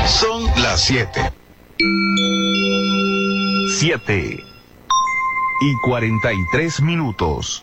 Son las 7. 7:43.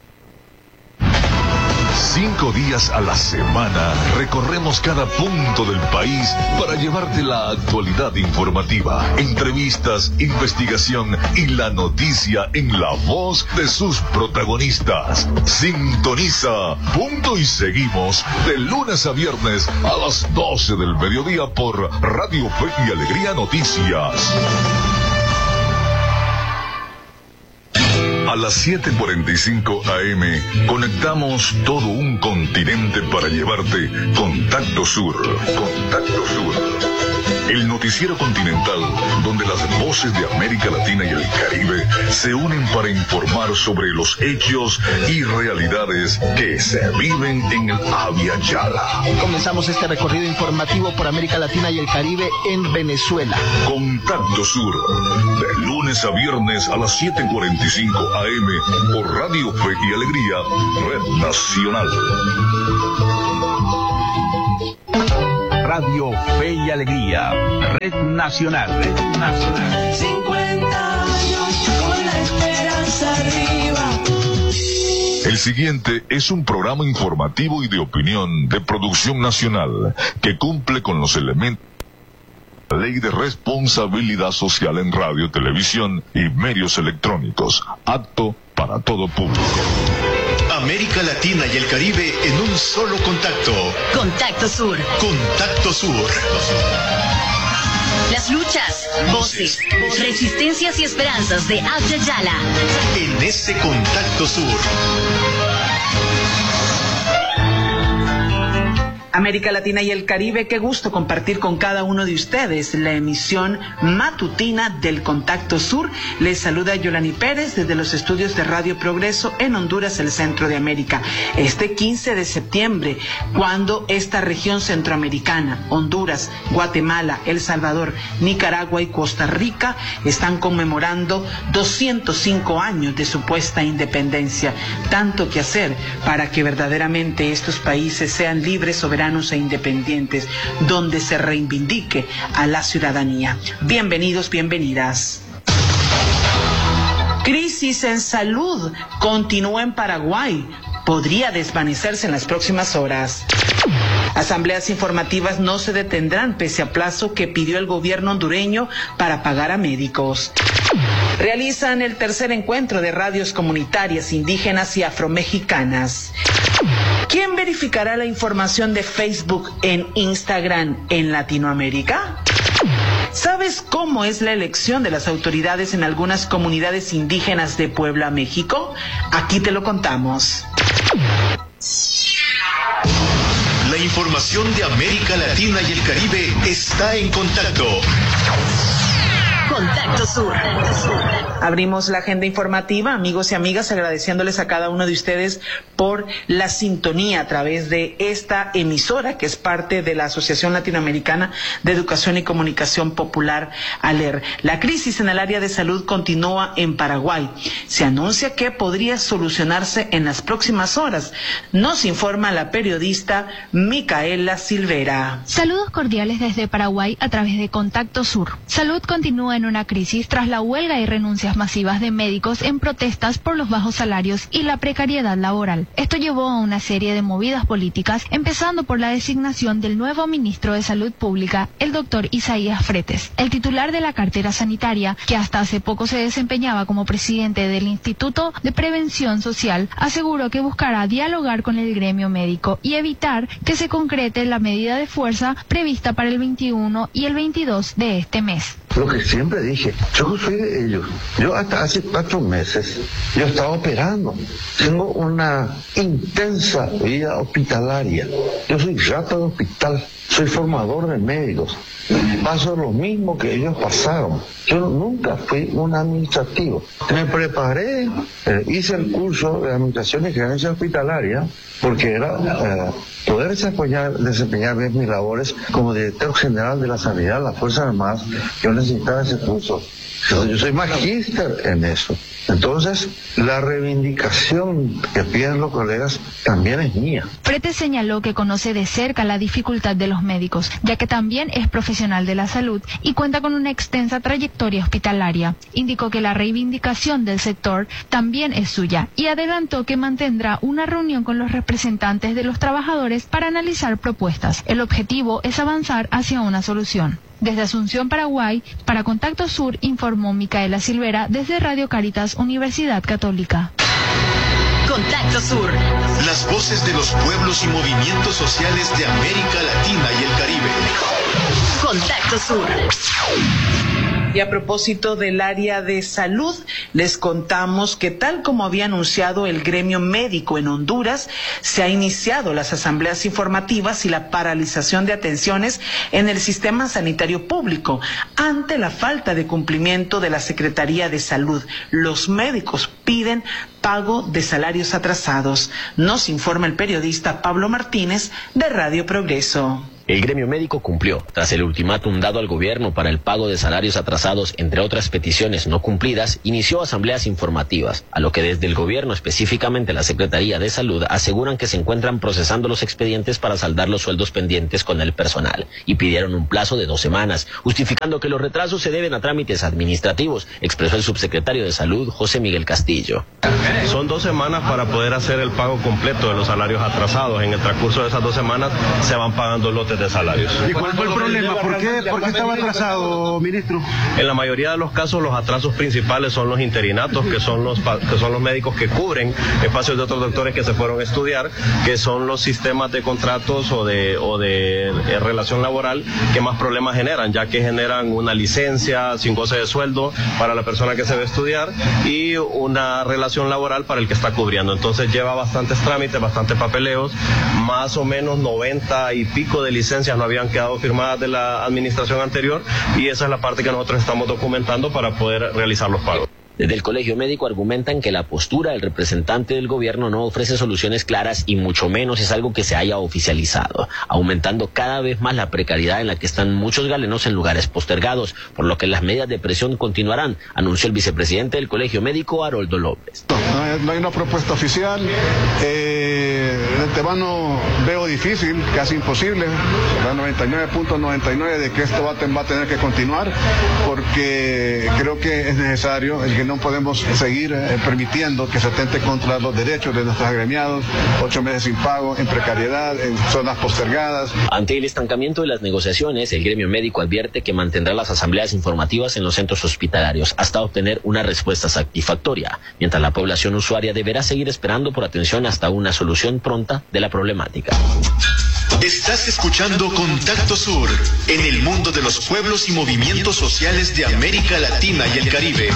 5 días a la semana recorremos cada punto del país para llevarte la actualidad informativa, entrevistas, investigación y la noticia en la voz de sus protagonistas. Sintoniza Punto y Seguimos de lunes a viernes a las 12 del mediodía por Radio Fe y Alegría Noticias. A las 7:45 AM conectamos todo un continente para llevarte Contacto Sur. Contacto Sur. El noticiero continental donde las voces de América Latina y el Caribe se unen para informar sobre los hechos y realidades que se viven en el Abya Yala. Comenzamos este recorrido informativo por América Latina y el Caribe en Venezuela. Contacto Sur, de lunes a viernes a las 7:45 AM por Radio Fe y Alegría, Red Nacional. Radio Fe y Alegría, Red Nacional. Red Nacional. 50 años con la esperanza arriba. El siguiente es un programa informativo y de opinión de producción nacional que cumple con los elementos de la Ley de Responsabilidad Social en Radio, Televisión y Medios Electrónicos, apto para todo público. América Latina y el Caribe en un solo contacto. Contacto Sur. Contacto Sur. Las luchas, voces, resistencias y esperanzas de Abya Yala. En ese Contacto Sur. América Latina y el Caribe, qué gusto compartir con cada uno de ustedes la emisión matutina del Contacto Sur. Les saluda Yolani Pérez desde los estudios de Radio Progreso en Honduras, el centro de América. Este 15 de septiembre, cuando esta región centroamericana, Honduras, Guatemala, El Salvador, Nicaragua y Costa Rica, están conmemorando 205 años de supuesta independencia. Tanto que hacer para que verdaderamente estos países sean libres, soberanos e independientes, donde se reivindique a la ciudadanía. Bienvenidos, bienvenidas. Crisis en salud continúa en Paraguay. Podría desvanecerse en las próximas horas. Asambleas informativas no se detendrán pese a plazo que pidió el gobierno hondureño para pagar a médicos. Realizan el tercer encuentro de radios comunitarias indígenas y afromexicanas. ¿Quién verificará la información de Facebook en Instagram en Latinoamérica? ¿Sabes cómo es la elección de las autoridades en algunas comunidades indígenas de Puebla, México? Aquí te lo contamos. La información de América Latina y el Caribe está en contacto. Contacto Sur. Abrimos la agenda informativa, amigos y amigas, agradeciéndoles a cada uno de ustedes por la sintonía a través de esta emisora que es parte de la Asociación Latinoamericana de Educación y Comunicación Popular, ALER. La crisis en el área de salud continúa en Paraguay. Se anuncia que podría solucionarse en las próximas horas. Nos informa la periodista Micaela Silvera. Saludos cordiales desde Paraguay a través de Contacto Sur. Salud continúa en una crisis tras la huelga y renuncias masivas de médicos en protestas por los bajos salarios y la precariedad laboral. Esto llevó a una serie de movidas políticas, empezando por la designación del nuevo ministro de Salud Pública, el doctor Isaías Fretes. El titular de la cartera sanitaria, que hasta hace poco se desempeñaba como presidente del Instituto de Prevención Social, aseguró que buscará dialogar con el gremio médico y evitar que se concrete la medida de fuerza prevista para el 21 y el 22 de este mes. Lo que siempre dije, yo soy de ellos. Yo hasta hace 4 meses, yo estaba operando. Tengo una intensa vida hospitalaria. Yo soy rata de hospital, soy formador de médicos. Paso lo mismo que ellos pasaron. Yo nunca fui un administrativo. Me preparé, hice el curso de Administración y Gerencia Hospitalaria, porque era poder desempeñar bien mis labores como director general de la sanidad de las Fuerzas Armadas. Yo necesitaba ese curso. Yo soy magíster en eso. Entonces, la reivindicación que piden los colegas también es mía. Pretes señaló que conoce de cerca la dificultad de los médicos, ya que también es profesional de la salud y cuenta con una extensa trayectoria hospitalaria. Indicó que la reivindicación del sector también es suya y adelantó que mantendrá una reunión con los representantes de los trabajadores para analizar propuestas. El objetivo es avanzar hacia una solución. Desde Asunción, Paraguay, para Contacto Sur, informó Micaela Silvera desde Radio Caritas, Universidad Católica. Contacto Sur. Las voces de los pueblos y movimientos sociales de América Latina y el Caribe. Contacto Sur. Y a propósito del área de salud, les contamos que tal como había anunciado el gremio médico en Honduras, se ha iniciado las asambleas informativas y la paralización de atenciones en el sistema sanitario público ante la falta de cumplimiento de la Secretaría de Salud. Los médicos piden pago de salarios atrasados. Nos informa el periodista Pablo Martínez de Radio Progreso. El gremio médico cumplió, tras el ultimátum dado al gobierno para el pago de salarios atrasados, entre otras peticiones no cumplidas, inició asambleas informativas, a lo que desde el gobierno, específicamente la Secretaría de Salud, aseguran que se encuentran procesando los expedientes para saldar los sueldos pendientes con el personal, y pidieron un plazo de 2 semanas, justificando que los retrasos se deben a trámites administrativos, expresó el subsecretario de Salud, José Miguel Castillo. Son 2 semanas para poder hacer el pago completo de los salarios atrasados. En el transcurso de esas 2 semanas se van pagando lotes de salarios. ¿Y cuál fue el problema? ¿Por qué estaba atrasado, ministro? En la mayoría de los casos los atrasos principales son los interinatos, que son los médicos que cubren espacios de otros doctores que se fueron a estudiar, que son los sistemas de contratos o de relación laboral que más problemas generan, ya que generan una licencia sin goce de sueldo para la persona que se va a estudiar y una relación laboral para el que está cubriendo. Entonces lleva bastantes trámites, bastantes papeleos, más o menos 90 y pico de licencias no habían quedado firmadas de la administración anterior y esa es la parte que nosotros estamos documentando para poder realizar los pagos. Desde el Colegio Médico argumentan que la postura del representante del gobierno no ofrece soluciones claras y mucho menos es algo que se haya oficializado, aumentando cada vez más la precariedad en la que están muchos galenos en lugares postergados, por lo que las medidas de presión continuarán, anunció el vicepresidente del Colegio Médico, Haroldo López. No hay una propuesta oficial, de antemano veo difícil, casi imposible, la 99.99 de que esto va a tener que continuar, porque creo que es necesario, no podemos seguir permitiendo que se atente contra los derechos de nuestros agremiados, 8 meses sin pago, en precariedad, en zonas postergadas. Ante el estancamiento de las negociaciones, el gremio médico advierte que mantendrá las asambleas informativas en los centros hospitalarios hasta obtener una respuesta satisfactoria, mientras la población usuaria deberá seguir esperando por atención hasta una solución pronta de la problemática. Estás escuchando Contacto Sur, en el mundo de los pueblos y movimientos sociales de América Latina y el Caribe.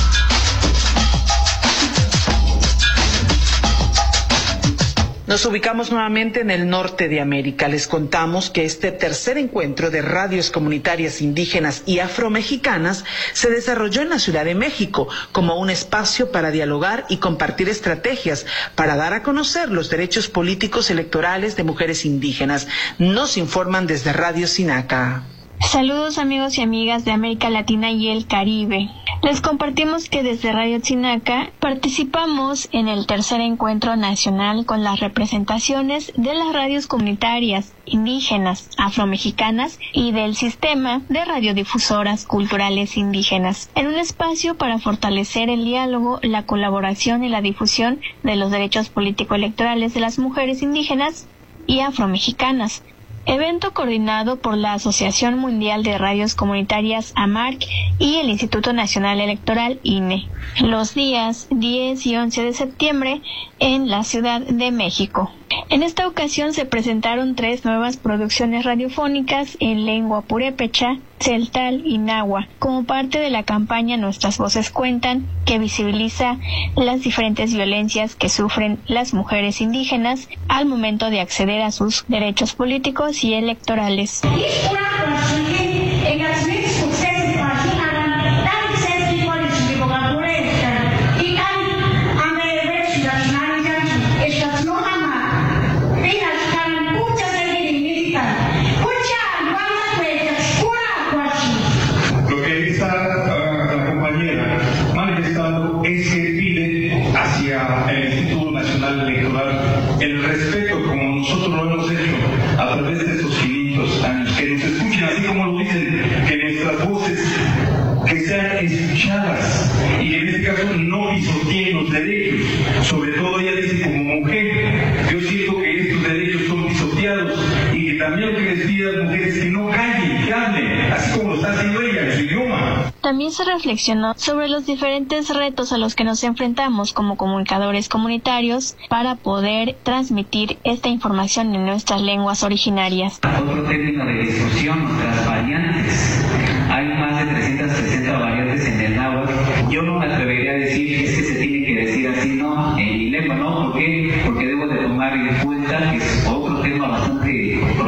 Nos ubicamos nuevamente en el norte de América. Les contamos que este tercer encuentro de radios comunitarias indígenas y afromexicanas se desarrolló en la Ciudad de México como un espacio para dialogar y compartir estrategias para dar a conocer los derechos políticos electorales de mujeres indígenas. Nos informan desde Radio Sinaca. Saludos amigos y amigas de América Latina y el Caribe. Les compartimos que desde Radio Sinaca participamos en el tercer encuentro nacional con las representaciones de las radios comunitarias, indígenas, afromexicanas y del sistema de radiodifusoras culturales indígenas, en un espacio para fortalecer el diálogo, la colaboración y la difusión de los derechos político-electorales de las mujeres indígenas y afromexicanas. Evento coordinado por la Asociación Mundial de Radios Comunitarias AMARC y el Instituto Nacional Electoral INE, los días 10 y 11 de septiembre en la Ciudad de México. En esta ocasión se presentaron 3 nuevas producciones radiofónicas en lengua purépecha, celtal y náhuatl, como parte de la campaña Nuestras Voces Cuentan, que visibiliza las diferentes violencias que sufren las mujeres indígenas al momento de acceder a sus derechos políticos y electorales. Lo que está la compañera manifestando es que escuchen así como lo dicen, que nuestras voces que sean escuchadas y que en este caso no pisoteen los derechos, sobre todo ella dice como mujer. Yo siento que estos derechos son pisoteados y que también lo que les pide a las mujeres que no callen, que hablen, así como lo está haciendo ella en su idioma. También se reflexionó sobre los diferentes retos a los que nos enfrentamos como comunicadores comunitarios para poder transmitir esta información en nuestras lenguas originarias. Otro término de discusión, las variantes. Hay más de 360 variantes en el náhuatl. Yo no me atrevería a decir es que se tiene que decir así, no, en mi lengua no. ¿Por qué? Porque debo de tomar en cuenta que es otro tema bastante